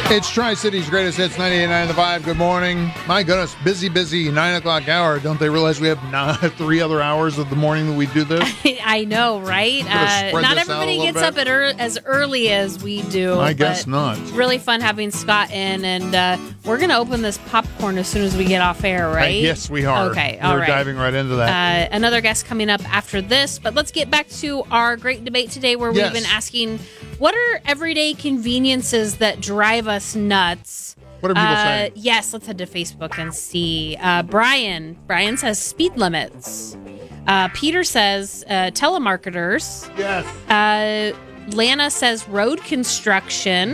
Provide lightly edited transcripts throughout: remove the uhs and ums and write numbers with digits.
It's Tri-City's greatest hits, 98.9 The Vibe. Good morning. My goodness, busy 9 o'clock hour. Don't they realize we have 3 other hours of the morning that we do this? I know, right? Not everybody gets up as early as we do. I guess not. It's really fun having Scott in, and we're going to open this popcorn as soon as we get off air, right? Yes, we are. Okay, all right. We're diving right into that. Another guest coming up after this, but let's get back to our great debate today where we've been asking, what are everyday conveniences that drive us nuts? What are people saying? Yes, let's head to Facebook and see. Brian says speed limits. Peter says telemarketers. Yes. Lana says road construction.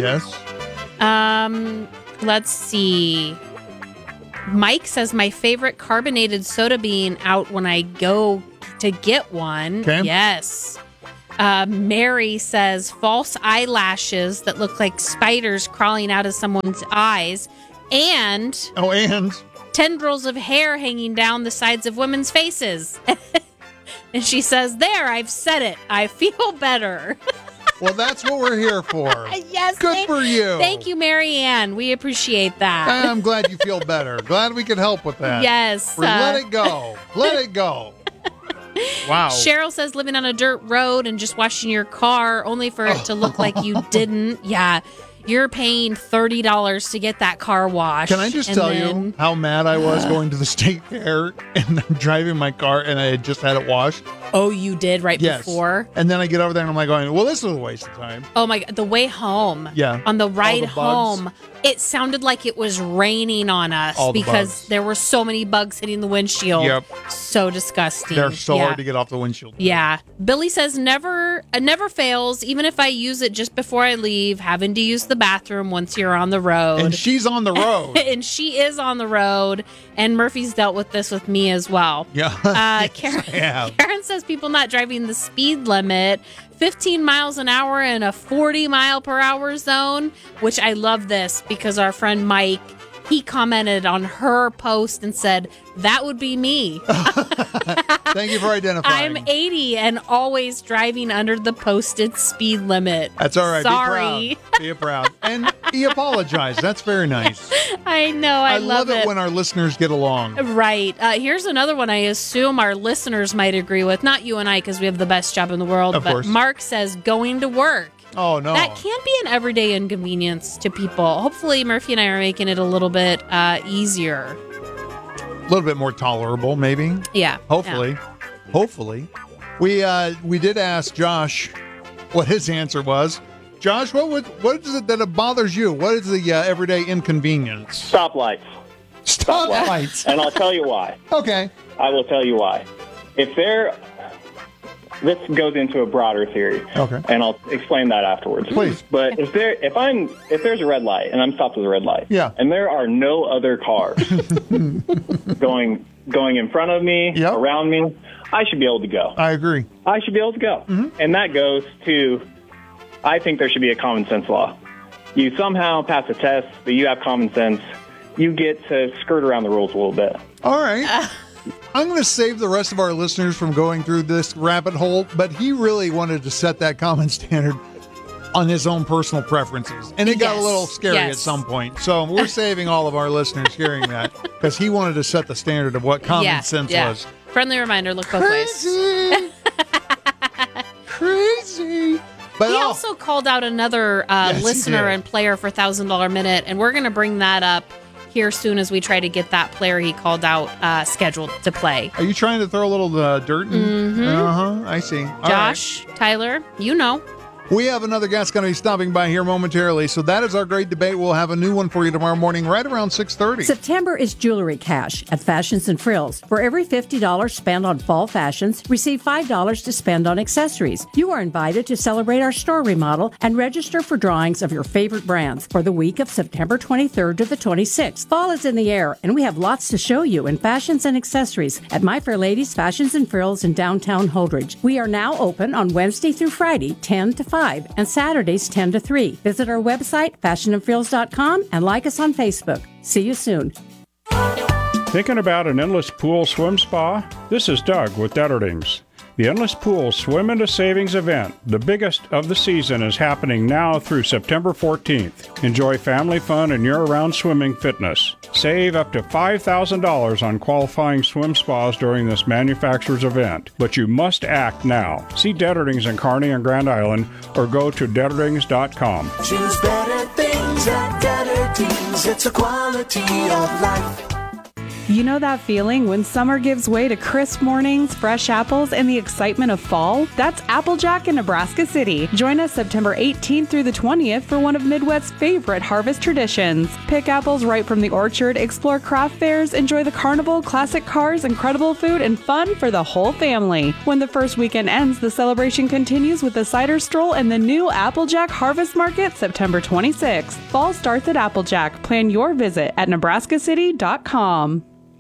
Yes. Let's see. Mike says my favorite carbonated soda being out when I go to get one. Okay. Yes. Mary says false eyelashes that look like spiders crawling out of someone's eyes, and tendrils of hair hanging down the sides of women's faces. And she says, there, I've said it. I feel better. Well, that's what we're here for. Yes. Good for you. Thank you, Mary Ann. We appreciate that. I'm glad you feel better. Glad we could help with that. Yes. Let it go. Let it go. Wow. Cheryl says living on a dirt road and just washing your car only for it to look like you didn't. Yeah. You're paying $30 to get that car washed. Can I just tell you how mad I was going to the state fair and I'm driving my car and I had just had it washed? Oh, you did before? And then I get over there and I'm like going, well, this is a waste of time. Oh my God. The way home. Yeah. On the ride home, it sounded like it was raining on us because there were so many bugs hitting the windshield. Yep. So disgusting. They're so hard to get off the windshield. Yeah. Billy says never fails, even if I use it just before I leave, having to use the bathroom once you're on the road. And she's on the road. And she is on the road. And Murphy's dealt with this with me as well. Yeah. Karen says people not driving the speed limit, 15 miles an hour in a 40 mile per hour zone, which I love this because our friend Mike, he commented on her post and said, that would be me. Thank you for identifying. I'm 80 and always driving under the posted speed limit. That's all right. Sorry. Be proud. And he apologized. That's very nice. I know. I love it when our listeners get along. Right. Here's another one I assume our listeners might agree with. Not you and I, because we have the best job in the world. Of course. Mark says going to work. Oh, no. That can be an everyday inconvenience to people. Hopefully, Murphy and I are making it a little bit easier. A little bit more tolerable, maybe. Yeah. Hopefully. Yeah. Hopefully. We did ask Josh what his answer was. Josh, what is it that bothers you? What is the everyday inconvenience? Stoplights. Stoplights. And I'll tell you why. Okay. I will tell you why. This goes into a broader theory. Okay. And I'll explain that afterwards. Please. But if there's a red light and I'm stopped with a red light, yeah, and there are no other cars going in front of me, around me, I should be able to go. I agree. I should be able to go. Mm-hmm. And that goes to, I think there should be a common sense law. You somehow pass a test that you have common sense, you get to skirt around the rules a little bit. All right. I'm going to save the rest of our listeners from going through this rabbit hole, but he really wanted to set that common standard on his own personal preferences. And it got a little scary at some point. So we're saving all of our listeners hearing that because he wanted to set the standard of what common sense was. Friendly reminder, look both ways. Crazy. But he also called out another listener and player for $1,000 minute, and we're going to bring that up here soon as we try to get that player he called out scheduled to play. Are you trying to throw a little dirt in? Mm-hmm. I see. Josh, Tyler, you know. We have another guest going to be stopping by here momentarily, so that is our great debate. We'll have a new one for you tomorrow morning right around 6:30. September is Jewelry Cash at Fashions and Frills. For every $50 spent on fall fashions, receive $5 to spend on accessories. You are invited to celebrate our store remodel and register for drawings of your favorite brands for the week of September 23rd to the 26th. Fall is in the air, and we have lots to show you in fashions and accessories at My Fair Ladies Fashions and Frills in downtown Holdridge. We are now open on Wednesday through Friday, 10 to 5. And Saturdays 10 to 3. Visit our website, fashionandfrills.com, and like us on Facebook. See you soon. Thinking about an endless pool swim spa? This is Doug with Detterdings. The Endless Pool Swim into Savings event, the biggest of the season, is happening now through September 14th. Enjoy family fun and year-round swimming fitness. Save up to $5,000 on qualifying swim spas during this manufacturer's event, but you must act now. See Detterdings in Kearney and Grand Island or go to Detterdings.com. Choose better things at Detterdings. It's a quality of life. You know that feeling when summer gives way to crisp mornings, fresh apples, and the excitement of fall? That's Applejack in Nebraska City. Join us September 18th through the 20th for one of Midwest's favorite harvest traditions. Pick apples right from the orchard, explore craft fairs, enjoy the carnival, classic cars, incredible food, and fun for the whole family. When the first weekend ends, the celebration continues with the cider stroll and the new Applejack Harvest Market September 26th. Fall starts at Applejack. Plan your visit at nebraskacity.com.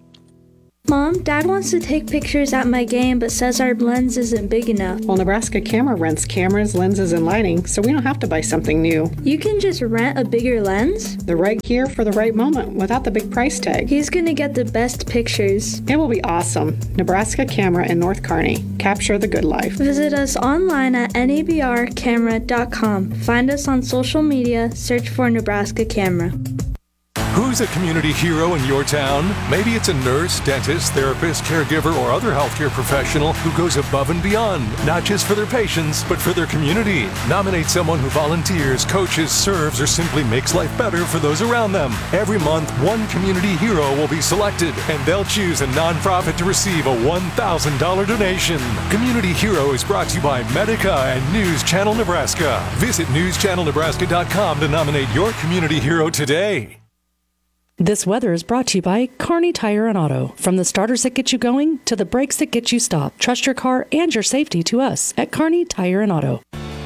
Mom, Dad wants to take pictures at my game but says our lens isn't big enough. Well, Nebraska Camera rents cameras, lenses, and lighting, so we don't have to buy something new. You can just rent a bigger lens? The right gear for the right moment without the big price tag. He's gonna get the best pictures. It will be awesome. Nebraska Camera in North Kearney. Capture the good life. Visit us online at nabrcamera.com. Find us on social media, search for Nebraska Camera. Who's a community hero in your town? Maybe it's a nurse, dentist, therapist, caregiver, or other healthcare professional who goes above and beyond, not just for their patients, but for their community. Nominate someone who volunteers, coaches, serves, or simply makes life better for those around them. Every month, one community hero will be selected, and they'll choose a nonprofit to receive a $1,000 donation. Community Hero is brought to you by Medica and News Channel Nebraska. Visit newschannelnebraska.com to nominate your community hero today. This weather is brought to you by Kearney Tire and Auto. From the starters that get you going to the brakes that get you stopped. Trust your car and your safety to us at Kearney Tire and Auto.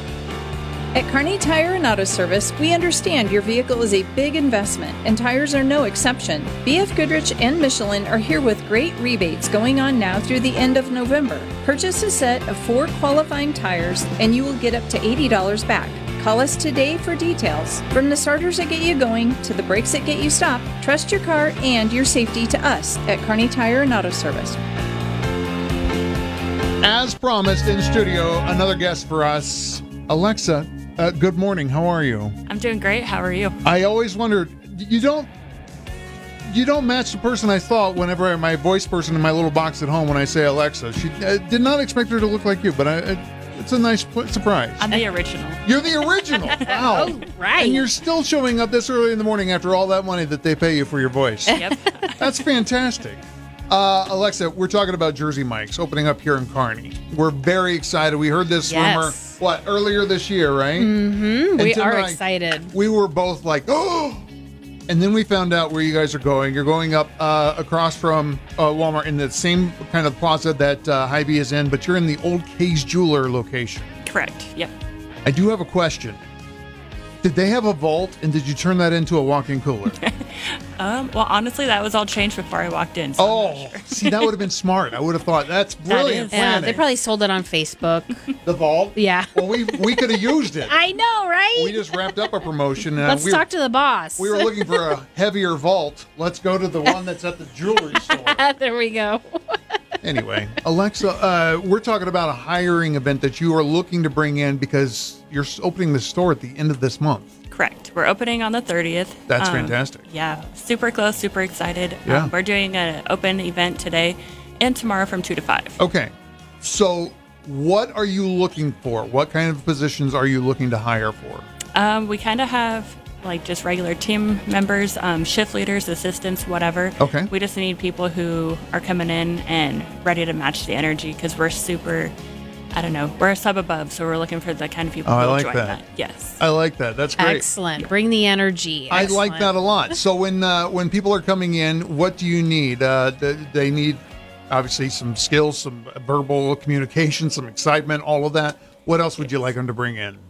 At Kearney Tire and Auto Service, we understand your vehicle is a big investment, and tires are no exception. BF Goodrich and Michelin are here with great rebates going on now through the end of November. Purchase a set of 4 qualifying tires, and you will get up to $80 back. Call us today for details. From the starters that get you going to the brakes that get you stopped, trust your car and your safety to us at Kearney Tire and Auto Service. As promised, in studio, another guest for us, Alexa. Good morning. How are you? I'm doing great. How are you? I always wondered, you don't match the person I thought whenever my voice person in my little box at home when I say Alexa. She did not expect her to look like you, but it's a nice surprise. I'm the original. You're the original. Wow. Oh, right. And you're still showing up this early in the morning after all that money that they pay you for your voice. Yep. That's fantastic. Alexa, we're talking about Jersey Mike's opening up here in Kearney. We're very excited. We heard this rumor, earlier this year, right? Mm-hmm. We are excited. We were both like, oh! And then we found out where you guys are going. You're going up across from Walmart in the same kind of plaza that Hy-Vee is in, but you're in the old Kay's Jeweler location. Correct. Yep. I do have a question. Did they have a vault, and did you turn that into a walk-in cooler? Well, honestly, that was all changed before I walked in. So sure. See, that would have been smart. I would have thought that's brilliant planning. Yeah, they probably sold it on Facebook. The vault? Yeah. Well, we could have used it. I know, right? We just wrapped up a promotion. And Let's talk to the boss. We were looking for a heavier vault. Let's go to the one that's at the jewelry store. There we go. Anyway, Alexa, we're talking about a hiring event that you are looking to bring in because you're opening the store at the end of this month. Correct. We're opening on the 30th. That's fantastic. Yeah. Super close. Super excited. Yeah. We're doing an open event today and tomorrow from 2 to 5. Okay. So what are you looking for? What kind of positions are you looking to hire for? We kind of have like just regular team members, shift leaders, assistants, whatever. Okay. We just need people who are coming in and ready to match the energy because we're super, we're a sub above, so we're looking for the kind of people who will join that. Yes. I like that. That's great. Excellent. Bring the energy. Excellent. I like that a lot. So when people are coming in, what do you need? They need obviously some skills, some verbal communication, some excitement, all of that. What else would you like them to bring in?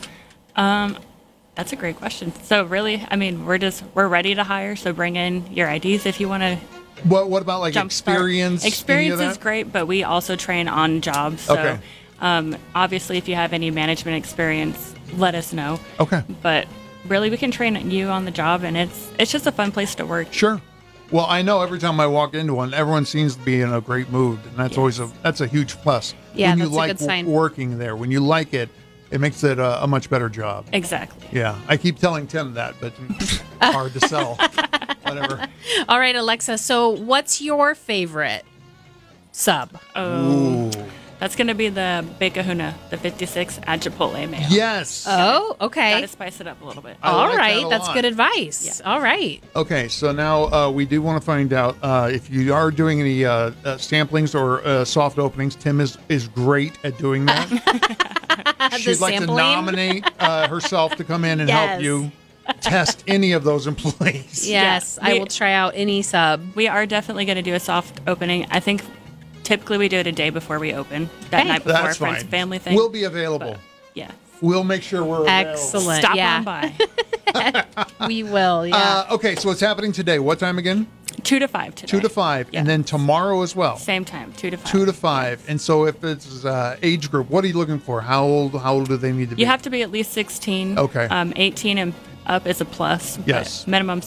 That's a great question. So really, we're ready to hire. So bring in your IDs if you want to. What about like experience? Experience is great, but we also train on jobs. So, okay. Obviously, if you have any management experience, let us know. Okay. But really, we can train you on the job, and it's just a fun place to work. Sure. Well, I know every time I walk into one, everyone seems to be in a great mood, and that's always a huge plus. Yeah, when you that's like a good sign. working there, when you like it, it makes it a much better job. Exactly. Yeah, I keep telling Tim that, but hard to sell. Whatever. All right, Alexa. So, what's your favorite sub? Ooh. That's going to be the Bakahuna, the 56 add Chipotle mayo. Yes. Oh, okay. Got to spice it up a little bit. I All like right, that a that's lot. good advice. All right. Okay, so now we do want to find out if you are doing any samplings or soft openings. Tim is great at doing that. She'd like to nominate herself to come in and help you test any of those employees. Yes, I will try out any sub. We are definitely going to do a soft opening. I think typically we do it a day before we open, that night before, That's friends fine. and family thing. We'll be available. But, yeah. We'll make sure we're Excellent. Stop yeah. on by. We will, yeah. Okay, so it's happening today. What time again? 2 to 5 today. 2 to 5, and then tomorrow as well. Same time, 2 to 5. 2 to 5. And so if it's age group, what are you looking for? How old do they need to be? You have to be at least 16. Okay. 18 and up is a plus. Yes. Minimum